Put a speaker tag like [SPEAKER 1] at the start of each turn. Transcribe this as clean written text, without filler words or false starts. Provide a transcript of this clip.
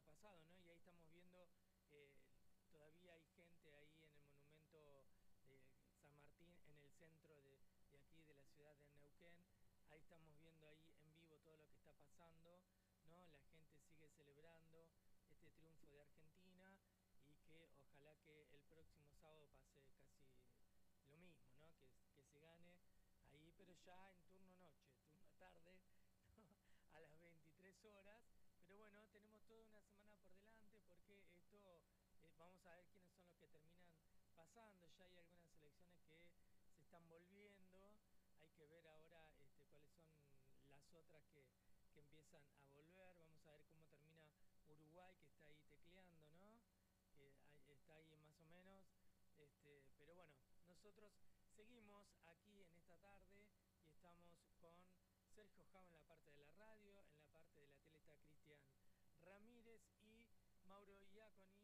[SPEAKER 1] ha pasado, ¿no? Y ahí estamos viendo, todavía hay gente ahí en el monumento de San Martín, en el centro de aquí, de la ciudad de Neuquén. Ahí estamos viendo ahí en vivo todo lo que está pasando, ¿no? La gente sigue celebrando este triunfo de Argentina y que ojalá que el próximo sábado pase casi lo mismo, ¿no? Que se gane ahí, pero ya en turno noche, turno tarde, ¿no? A las 23 horas. Pero bueno, tenemos toda una semana por delante porque esto, vamos a ver quiénes son los que terminan pasando. Ya hay algunas selecciones que se están volviendo. Hay que ver ahora cuáles son las otras que empiezan a volver. Vamos a ver cómo termina Uruguay, que está ahí tecleando, ¿no? Que está ahí más o menos. Pero bueno, nosotros seguimos aquí en esta tarde y estamos con Sergio Jao en la parte de la radio, en la parte de la tele está Cristian Ramírez y Mauro Iaconi